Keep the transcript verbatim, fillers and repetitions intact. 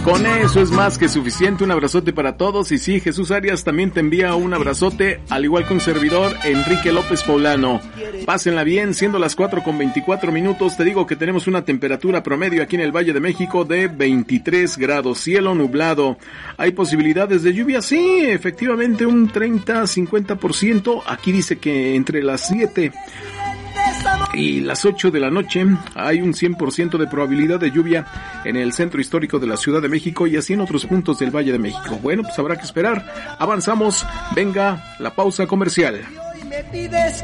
Con eso es más que suficiente. Un abrazote para todos. Y sí, Jesús Arias también te envía un abrazote, al igual que un servidor, Enrique López Poblano. Pásenla bien, siendo las cuatro con veinticuatro minutos. Te digo que tenemos una temperatura promedio aquí en el Valle de México de veintitrés grados, cielo nublado. ¿Hay posibilidades de lluvia? Sí, efectivamente un treinta a cincuenta por ciento. Aquí dice que entre las siete y las ocho de la noche hay un cien por ciento de probabilidad de lluvia en el centro histórico de la Ciudad de México y así en otros puntos del Valle de México. Bueno, pues habrá que esperar. Avanzamos. Venga la pausa comercial.